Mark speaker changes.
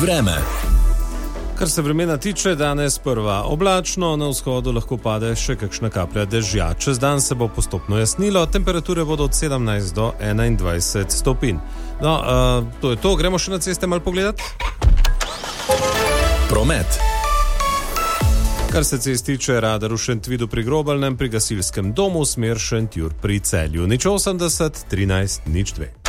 Speaker 1: Vreme.
Speaker 2: Kar se vremena tiče, danes prva oblačno, na vzhodu lahko pade še kakšna kaplja dežja. Čez dan se bo postopno jasnilo, temperature bodo od 17 do 21 stopinj. No, to je to, gremo še na ceste malo pogledati.
Speaker 1: Promet.
Speaker 2: Kar se cest tiče, radar v Šentvidu pri Grobalnem, pri gasilskem domu, smer Šentjur pri Celju. 080 13 02.